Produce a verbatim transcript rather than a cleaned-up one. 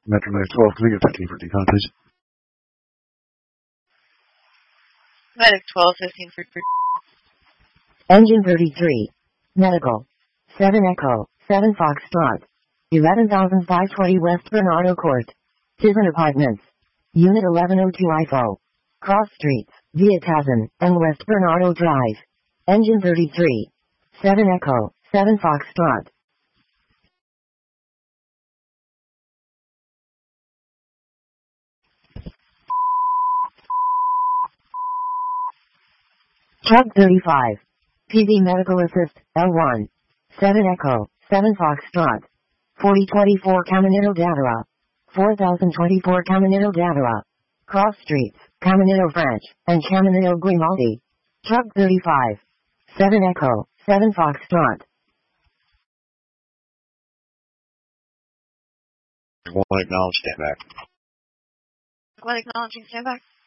Metromag twelve, can we get fifteen for decon, please? Medic twelve, fifteen for... Engine thirty-three. Medical. seven Echo, seven Foxtrot. eleven thousand five hundred twenty West Bernardo Court. Tizen Apartments. Unit eleven oh two I F O. Cross Streets, via Tazan, and West Bernardo Drive. Engine thirty-three. seven Echo, seven Foxtrot. Truck thirty-five. P V Medical Assist, L one. seven Echo, seven Foxtrot. forty twenty-four Caminito Davera. four thousand twenty-four Caminito Davera. Cross Streets, Caminito French, and Caminito Grimaldi. Truck thirty-five. seven Echo, seven Foxtrot. One acknowledge, stand back. One acknowledging, stand back.